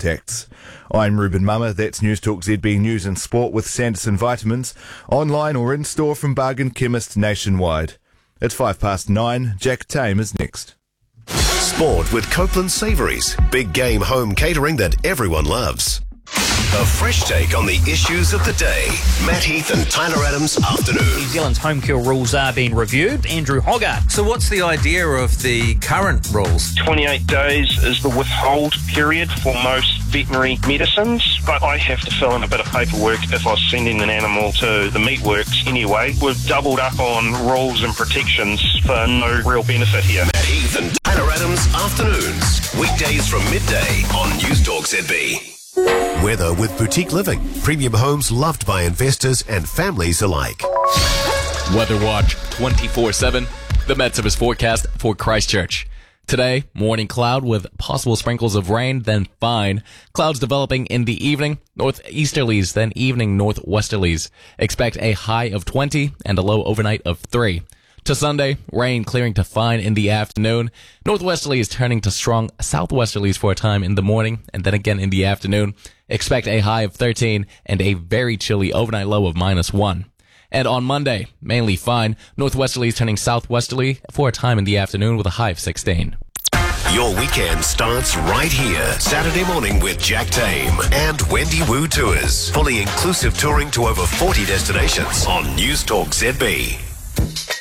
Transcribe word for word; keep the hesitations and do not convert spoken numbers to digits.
contacts. I'm Ruben Mama. That's News Talk Z B News and Sport with Sanderson Vitamins, online or in store from bargain chemists nationwide. It's five past nine. Jack Tame is next. Sport with Copeland Savouries. Big game home catering that everyone loves. A fresh take on the issues of the day. Matt Heath and Tyler Adams afternoon. New Zealand's home kill rules are being reviewed. Andrew Hoggart. So what's the idea of the current rules? twenty-eight days is the withhold period for most veterinary medicines, but I have to fill in a bit of paperwork if I was sending an animal to the meatworks anyway. We've doubled up on rules and protections for no real benefit here. Matt Heath and Tyler Adams afternoons. Weekdays from midday on News Talk Z B. Weather with Boutique Living. Premium homes loved by investors and families alike. Weather Watch twenty-four seven. The Met Service forecast for Christchurch. Today, morning cloud with possible sprinkles of rain, then fine. Clouds developing in the evening, northeasterlies, then evening northwesterlies. Expect a high of twenty and a low overnight of three. To Sunday, rain clearing to fine in the afternoon. Northwesterlies turning to strong southwesterlies for a time in the morning and then again in the afternoon. Expect a high of thirteen and a very chilly overnight low of minus one. And on Monday, mainly fine. Northwesterlies turning southwesterly for a time in the afternoon with a high of sixteen. Your weekend starts right here. Saturday morning with Jack Tame and Wendy Wu Tours. Fully inclusive touring to over forty destinations on News Talk Z B.